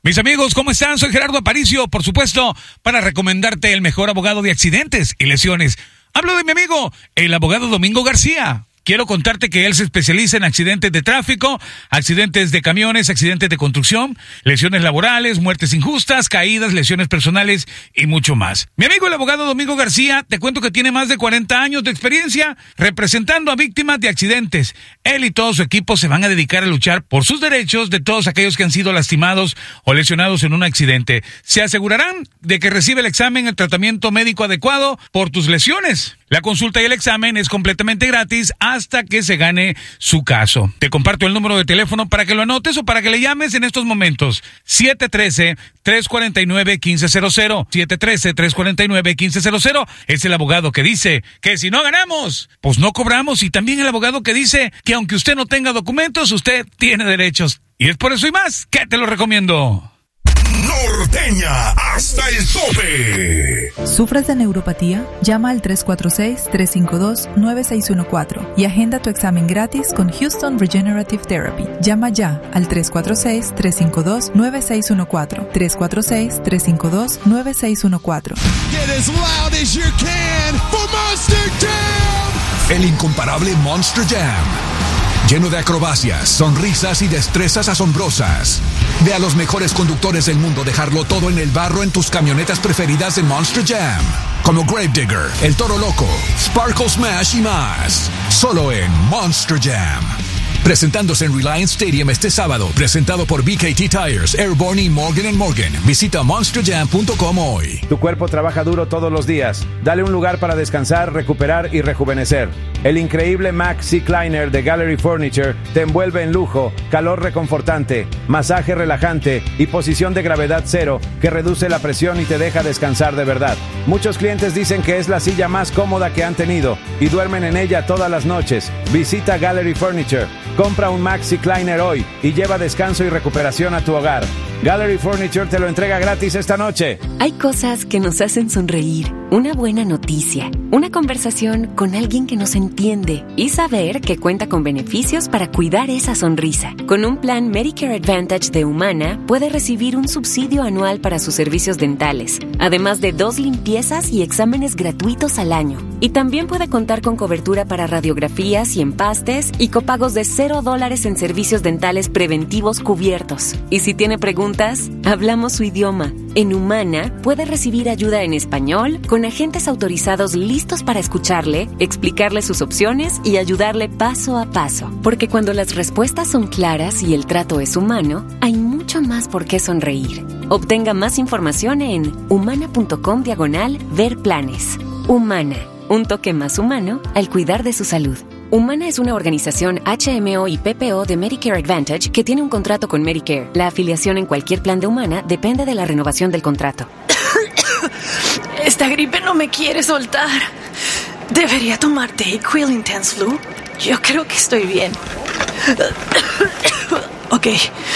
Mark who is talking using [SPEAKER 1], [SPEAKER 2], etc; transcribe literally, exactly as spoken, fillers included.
[SPEAKER 1] Mis amigos, ¿cómo están? Soy Gerardo Aparicio, por supuesto, para recomendarte el mejor abogado de accidentes y lesiones. Hablo de mi amigo, el abogado Domingo García. Quiero contarte que él se especializa en accidentes de tráfico, accidentes de camiones, accidentes de construcción, lesiones laborales, muertes injustas, caídas, lesiones personales y mucho más. Mi amigo el abogado Domingo García, te cuento que tiene más de cuarenta años de experiencia representando a víctimas de accidentes. Él y todo su equipo se van a dedicar a luchar por sus derechos de todos aquellos que han sido lastimados o lesionados en un accidente. Se asegurarán de que recibe el examen, el tratamiento médico adecuado por tus lesiones. La consulta y el examen es completamente gratis hasta que se gane su caso. Te comparto el número de teléfono para que lo anotes o para que le llames en estos momentos. siete uno tres, tres cuatro nueve, uno cinco cero cero. siete uno tres, tres cuatro nueve, uno cinco cero cero. Es el abogado que dice que si no ganamos, pues no cobramos. Y también el abogado que dice que aunque usted no tenga documentos, usted tiene derechos. Y es por eso y más que te lo recomiendo.
[SPEAKER 2] Norteña hasta el tope.
[SPEAKER 3] ¿Sufres de neuropatía? Llama al tres cuatro seis, tres cinco dos, nueve seis uno cuatro y agenda tu examen gratis con Houston Regenerative Therapy. Llama ya al tres cuatro seis, tres cinco dos, nueve seis uno cuatro. tres cuatro seis, tres cinco dos, nueve seis uno cuatro.
[SPEAKER 2] Get as loud as you can for Monster Jam. El incomparable Monster Jam. Lleno de acrobacias, sonrisas y destrezas asombrosas. Ve a los mejores conductores del mundo dejarlo todo en el barro en tus camionetas preferidas de Monster Jam. Como Gravedigger, El Toro Loco, Sparkle Smash y más. Solo en Monster Jam. Presentándose en Reliance Stadium este sábado. Presentado por B K T Tires, Airborne y Morgan and Morgan. Visita monster jam punto com hoy.
[SPEAKER 4] Tu cuerpo trabaja duro todos los días. Dale un lugar para descansar, recuperar y rejuvenecer. El increíble Maxi Kleiner de Gallery Furniture te envuelve en lujo, calor reconfortante, masaje relajante y posición de gravedad cero que reduce la presión y te deja descansar de verdad. Muchos clientes dicen que es la silla más cómoda que han tenido y duermen en ella todas las noches. Visita Gallery Furniture. Compra un Maxi Kleiner hoy y lleva descanso y recuperación a tu hogar. Gallery Furniture te lo entrega gratis esta noche.
[SPEAKER 5] Hay cosas que nos hacen sonreír. Una buena noticia, una conversación con alguien que nos entiende y saber que cuenta con beneficios para cuidar esa sonrisa. Con un plan Medicare Advantage de Humana, puede recibir un subsidio anual para sus servicios dentales, además de dos limpiezas y exámenes gratuitos al año. Y también puede contar con cobertura para radiografías y empastes y copagos de cero dólares en servicios dentales preventivos cubiertos. Y si tiene preguntas, hablamos su idioma. En Humana puede recibir ayuda en español con agentes autorizados listos para escucharle, explicarle sus opciones y ayudarle paso a paso. Porque cuando las respuestas son claras y el trato es humano, hay mucho más por qué sonreír. Obtenga más información en humana.com diagonal ver planes. Humana, un toque más humano al cuidar de su salud. Humana es una organización H M O y P P O de Medicare Advantage que tiene un contrato con Medicare. La afiliación en cualquier plan de Humana depende de la renovación del contrato.
[SPEAKER 6] Esta gripe no me quiere soltar. ¿Debería tomar Dayquil Intense Flu? Yo creo que estoy bien. Ok,